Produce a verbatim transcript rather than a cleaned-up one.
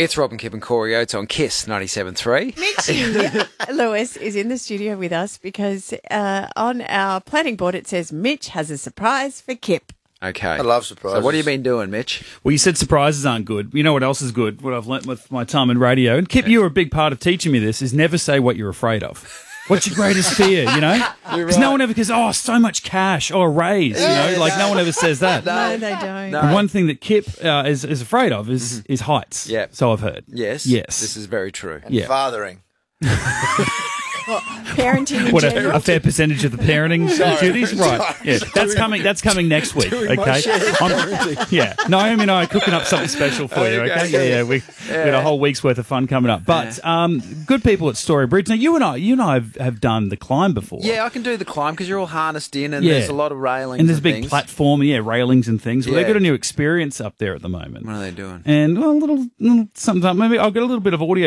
It's Rob and Kip and Corey Oates on Kiss ninety-seven point three. Mitchie Lewis is in the studio with us because uh, on our planning board it says Mitch has a surprise for Kip. Okay. I love surprises. So what have you been doing, Mitch? Well, you said surprises aren't good. You know what else is good? What I've learnt with my time in radio. And Kip, you were a big part of teaching me this, is never say what you're afraid of. What's your greatest fear, you know? Because right. no one ever goes, oh, so much cash or a raise, you know? Yeah, like, no. no one ever says that. No, no they don't. No. And one thing that Kip uh, is, is afraid of is, mm-hmm. is heights. Yeah. So I've heard. Yes. Yes. This is very true. And yeah. fathering. Well, parenting in what general. A, a fair percentage of the parenting Sorry. duties, right? Sorry. Yeah, that's coming. That's coming next week. Okay. I'm, yeah, Naomi and I are cooking up something special for you. Okay. Yeah, yeah. We yeah. got a whole week's worth of fun coming up. But yeah. um, good people at Story Bridge. Now, you and I, you and I have, have done the climb before. Yeah, I can do the climb because you're all harnessed in, and yeah. there's a lot of railings and there's and a big things. platform. Yeah, railings and things. Well, yeah. they've got a new experience up there at the moment. What are they doing? And well, a little, little something. Maybe I'll get a little bit of audio.